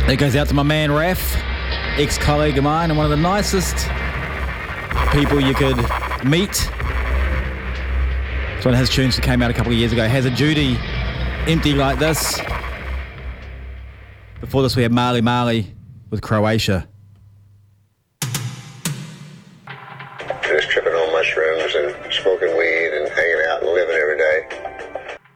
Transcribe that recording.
It goes out to my man Raf, ex-colleague of mine and one of the nicest people you could meet. It's one of his tunes that came out a couple of years ago. Has a Judy, Empty Like This. Before this we had Marley Marley with Croatia. Just tripping on mushrooms and smoking weed and hanging out and living every day.